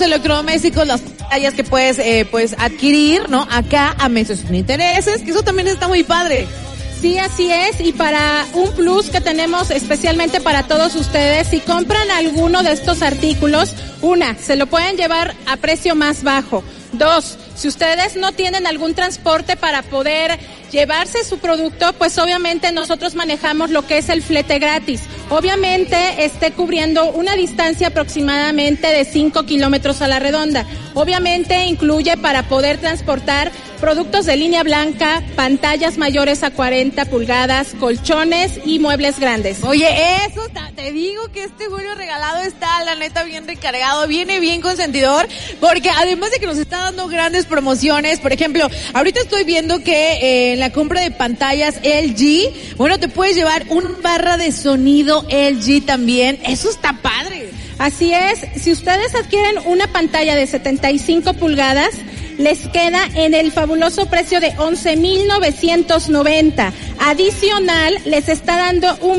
electrodomésticos, las pantallas que puedes pues adquirir, ¿no? Acá a meses sin intereses, que eso también está muy padre. Sí, así es, y para un plus que tenemos especialmente para todos ustedes, si compran alguno de estos artículos, se lo pueden llevar a precio más bajo. 2, si ustedes no tienen algún transporte para poder llevarse su producto, pues obviamente nosotros manejamos lo que es el flete gratis. Obviamente esté cubriendo una distancia aproximadamente de 5 kilómetros a la redonda. Obviamente incluye para poder transportar productos de línea blanca, pantallas mayores a 40 pulgadas, colchones y muebles grandes. Oye, eso, te digo que este Julio Regalado está, la neta, bien recargado, viene bien consentidor, porque además de que nos está dando grandes promociones, por ejemplo, ahorita estoy viendo que en la compra de pantallas LG, bueno, te puedes llevar una barra de sonido LG también, eso está padre. Así es, si ustedes adquieren una pantalla de 75 pulgadas, les queda en el fabuloso precio de 11,990. Adicional, les está dando un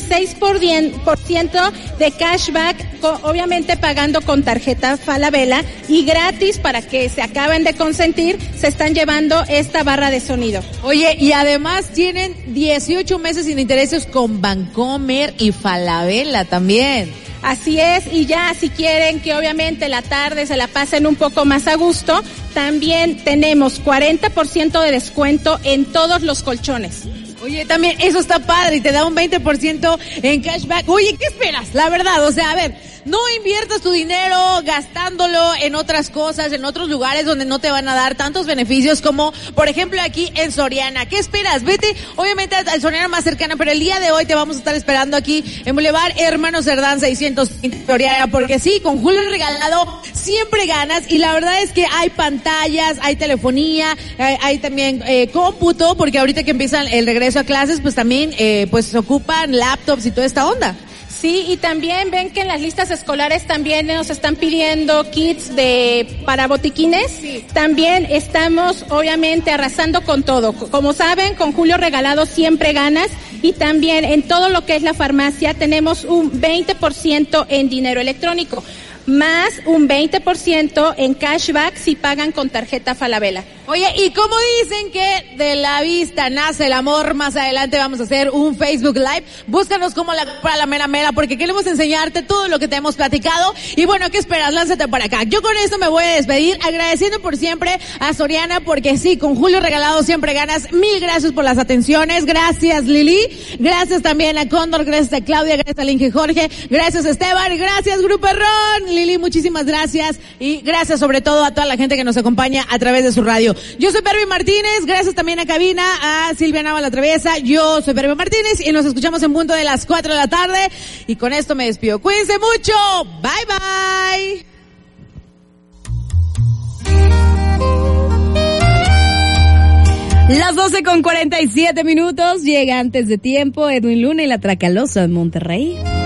26% de cashback, obviamente pagando con tarjeta Falabella, y gratis para que se acaben de consentir, se están llevando esta barra de sonido. Oye, y además tienen 18 meses sin intereses con Bancomer y Falabella también. Así es, y ya si quieren que obviamente la tarde se la pasen un poco más a gusto, también tenemos 40% de descuento en todos los colchones. Oye, también eso está padre y te da un 20% en cashback. Oye, ¿qué esperas? La verdad, o sea, a ver, no inviertas tu dinero gastándolo en otras cosas, en otros lugares donde no te van a dar tantos beneficios como, por ejemplo, aquí en Soriana. ¿Qué esperas? Vete, obviamente, al Soriana más cercana, pero el día de hoy te vamos a estar esperando aquí en Boulevard Hermano Cerdán 600 Soriana, porque sí, con Julio Regalado siempre ganas, y la verdad es que hay pantallas, hay telefonía, hay también cómputo, porque ahorita que empiezan el regreso a clases, pues también pues se ocupan laptops y toda esta onda. Sí, y también ven que en las listas escolares también nos están pidiendo kits para botiquines. Sí. También estamos obviamente arrasando con todo. Como saben, con Julio Regalado siempre ganas, y también en todo lo que es la farmacia tenemos un 20% en dinero electrónico, más un 20% en cashback si pagan con tarjeta Falabella. Oye, y como dicen que de la vista nace el amor, más adelante vamos a hacer un Facebook Live. Búscanos como para la mera mera, porque queremos enseñarte todo lo que te hemos platicado. Y bueno, ¿qué esperas? Lánzate para acá. Yo con esto me voy a despedir, agradeciendo por siempre a Soriana, porque sí, con Julio Regalado siempre ganas. Mil gracias por las atenciones. Gracias, Lili. Gracias también a Cóndor, gracias a Claudia, gracias a Linge Jorge, gracias a Esteban, gracias Grupo Ron. Lili, muchísimas gracias, y gracias sobre todo a toda la gente que nos acompaña a través de su radio. Yo soy Pervi Martínez, gracias también a cabina, a Silvia Nava La Traviesa. Yo soy Pervi Martínez y nos escuchamos en punto de las 4 de la tarde, y con esto me despido. Cuídense mucho, bye bye. Las 12:47 llega antes de tiempo Edwin Luna y la Tracalosa en Monterrey.